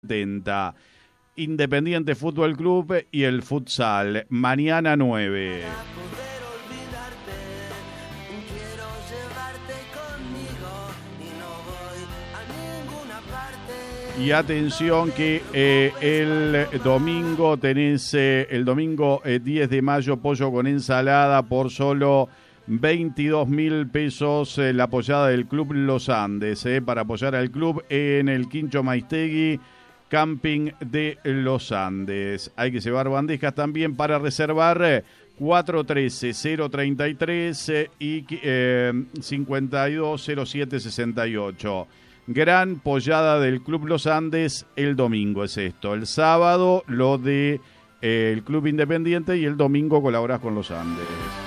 70. Independiente Fútbol Club y el futsal, mañana 9. Y atención que el domingo tenés, el domingo 10 de mayo, pollo con ensalada por solo 22.000 pesos, la apoyada del Club Los Andes, para apoyar al club en el Quincho Maistegui, Camping de Los Andes. Hay que llevar bandejas también para reservar 413-033 y 520768. Gran pollada del Club Los Andes el domingo es esto. El sábado lo de el Club Independiente y el domingo colaborás con Los Andes.